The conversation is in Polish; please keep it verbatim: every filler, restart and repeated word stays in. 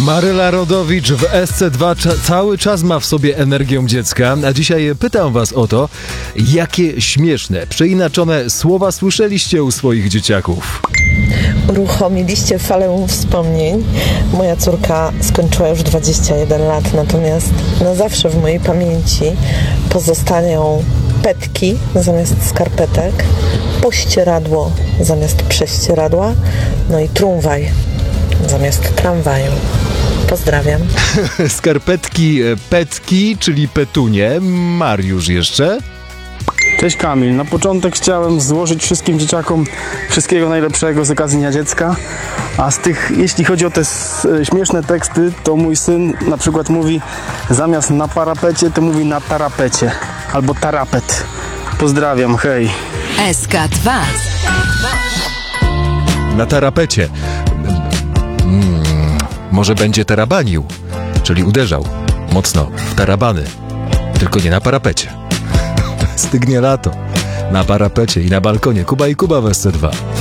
Maryla Rodowicz w S C dwa cza- cały czas ma w sobie energię dziecka, a dzisiaj pytam was o to, jakie śmieszne, przeinaczone słowa słyszeliście u swoich dzieciaków. Uruchomiliście falę wspomnień. Moja córka skończyła już dwadzieścia jeden lat, natomiast na zawsze w mojej pamięci pozostają petki zamiast skarpetek, pościeradło zamiast prześcieradła, no i tramwaj zamiast tramwaju. Pozdrawiam. Skarpetki, petki, czyli petunie. Mariusz jeszcze? Cześć Kamil, na początek chciałem złożyć wszystkim dzieciakom wszystkiego najlepszego z okazji Dnia Dziecka, a z tych, jeśli chodzi o te s- śmieszne teksty, to mój syn na przykład mówi zamiast na parapecie, to mówi na tarapecie albo tarapet. Pozdrawiam, hej. S K dwa. Na tarapecie. Mm, może będzie tarabanił, czyli uderzał mocno w tarabany, tylko nie na parapecie. Stygnie lato. Na parapecie i na balkonie. Kuba i Kuba w S C dwa.